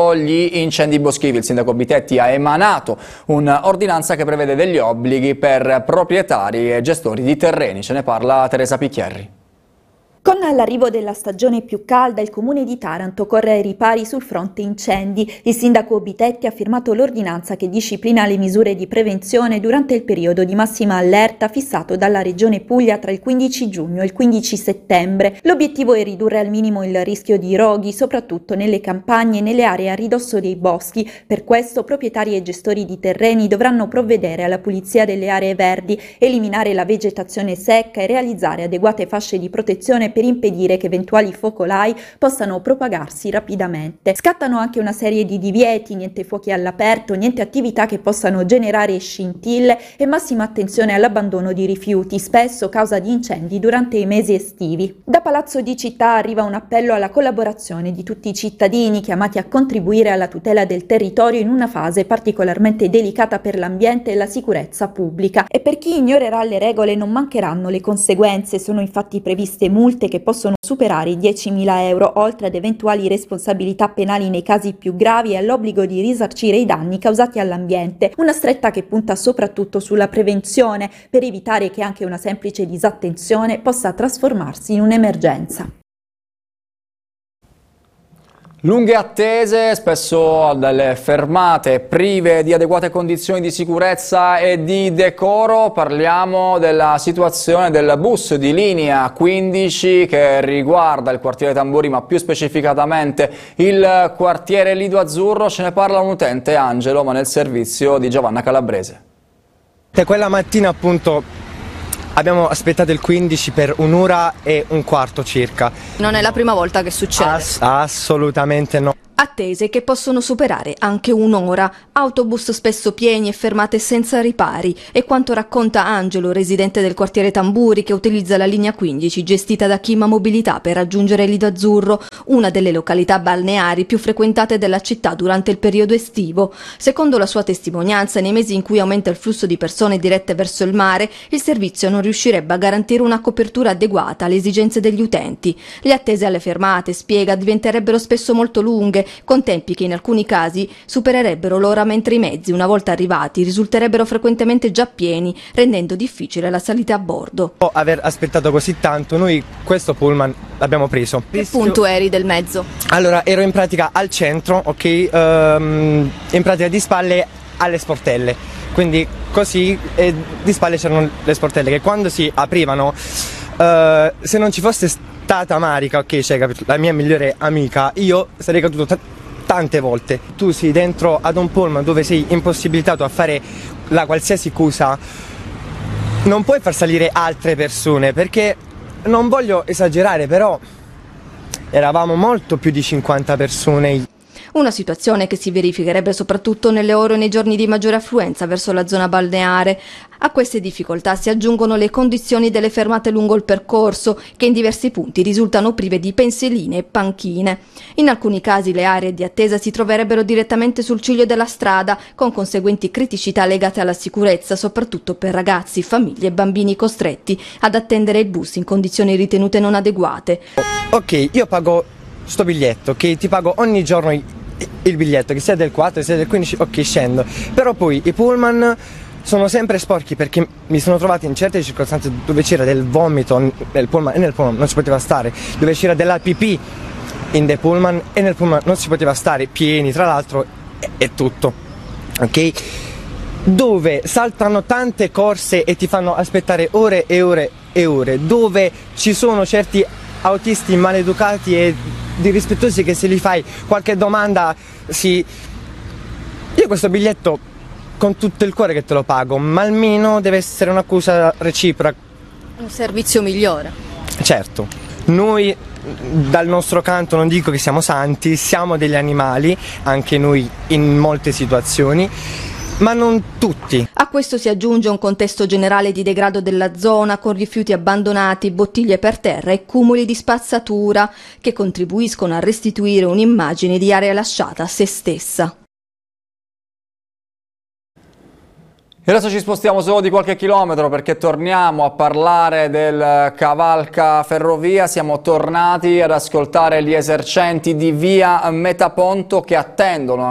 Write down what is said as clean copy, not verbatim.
contro gli incendi boschivi. Il sindaco Bitetti ha emanato un'ordinanza che prevede degli obblighi per proprietari e gestori di terreni. Ce ne parla Teresa Picchierri. Con l'arrivo della stagione più calda, il comune di Taranto corre ai ripari sul fronte incendi. Il sindaco Bitetti ha firmato l'ordinanza che disciplina le misure di prevenzione durante il periodo di massima allerta fissato dalla Regione Puglia tra il 15 giugno e il 15 settembre. L'obiettivo è ridurre al minimo il rischio di roghi, soprattutto nelle campagne e nelle aree a ridosso dei boschi. Per questo proprietari e gestori di terreni dovranno provvedere alla pulizia delle aree verdi, eliminare la vegetazione secca e realizzare adeguate fasce di protezione per impedire che eventuali focolai possano propagarsi rapidamente. Scattano anche una serie di divieti: niente fuochi all'aperto, niente attività che possano generare scintille e massima attenzione all'abbandono di rifiuti, spesso causa di incendi durante i mesi estivi. Da Palazzo di Città arriva un appello alla collaborazione di tutti i cittadini chiamati a contribuire alla tutela del territorio in una fase particolarmente delicata per l'ambiente e la sicurezza pubblica. E per chi ignorerà le regole non mancheranno le conseguenze. Sono infatti previste multe che possono superare i 10.000 euro, oltre ad eventuali responsabilità penali nei casi più gravi e all'obbligo di risarcire i danni causati all'ambiente. Una stretta che punta soprattutto sulla prevenzione, per evitare che anche una semplice disattenzione possa trasformarsi in un'emergenza. Lunghe attese, spesso delle fermate prive di adeguate condizioni di sicurezza e di decoro. Parliamo della situazione del bus di linea 15 che riguarda il quartiere Tamburi, ma più specificatamente il quartiere Lido Azzurro. Ce ne parla un utente, Angelo, ma nel servizio di Giovanna Calabrese. Quella mattina appunto abbiamo aspettato il 15 per un'ora e un quarto circa. Non è la prima volta che succede? Assolutamente no. Attese che possono superare anche un'ora, autobus spesso pieni e fermate senza ripari, è quanto racconta Angelo, residente del quartiere Tamburi, che utilizza la linea 15 gestita da Chima Mobilità per raggiungere Lido Azzurro, una delle località balneari più frequentate della città durante il periodo estivo. Secondo la sua testimonianza, nei mesi in cui aumenta il flusso di persone dirette verso il mare, il servizio non riuscirebbe a garantire una copertura adeguata alle esigenze degli utenti. Le attese alle fermate, spiega, diventerebbero spesso molto lunghe, con tempi che in alcuni casi supererebbero l'ora, mentre i mezzi, una volta arrivati, risulterebbero frequentemente già pieni, rendendo difficile la salita a bordo. Dopo aver aspettato così tanto, noi questo pullman l'abbiamo preso. Che punto eri del mezzo? Allora, ero in pratica al centro, ok, in pratica di spalle alle sportelle, quindi così di spalle c'erano le sportelle che quando si aprivano, se non ci fosse stata Marica, ok, cioè, la mia migliore amica, io sarei caduto tante volte. Tu sei dentro ad un pullman dove sei impossibilitato a fare la qualsiasi cosa, non puoi far salire altre persone, perché non voglio esagerare, però eravamo molto più di 50 persone. Una situazione che si verificherebbe soprattutto nelle ore e nei giorni di maggiore affluenza verso la zona balneare. A queste difficoltà si aggiungono le condizioni delle fermate lungo il percorso, che in diversi punti risultano prive di pensioline e panchine. In alcuni casi le aree di attesa si troverebbero direttamente sul ciglio della strada, con conseguenti criticità legate alla sicurezza, soprattutto per ragazzi, famiglie e bambini costretti ad attendere il bus in condizioni ritenute non adeguate. Ok, io pago sto biglietto, che ti pago ogni giorno il biglietto, che sia del 4, che sia del 15, ok, scendo. Però poi i pullman sono sempre sporchi, perché mi sono trovato in certe circostanze dove c'era del vomito nel pullman e nel pullman non si poteva stare, dove c'era della pipì in dei pullman e nel pullman non si poteva stare, pieni tra l'altro e tutto, ok? Dove saltano tante corse e ti fanno aspettare ore e ore e ore, dove ci sono certi autisti maleducati e irrispettosi che se gli fai qualche domanda Io questo biglietto con tutto il cuore che te lo pago, ma almeno deve essere un'accusa reciproca. Un servizio migliore. Certo, noi dal nostro canto non dico che siamo santi, siamo degli animali, anche noi in molte situazioni, ma non tutti. A questo si aggiunge un contesto generale di degrado della zona, con rifiuti abbandonati, bottiglie per terra e cumuli di spazzatura che contribuiscono a restituire un'immagine di area lasciata a se stessa. E adesso ci spostiamo solo di qualche chilometro perché torniamo a parlare del cavalca ferrovia. Siamo tornati ad ascoltare gli esercenti di via Metaponto che attendono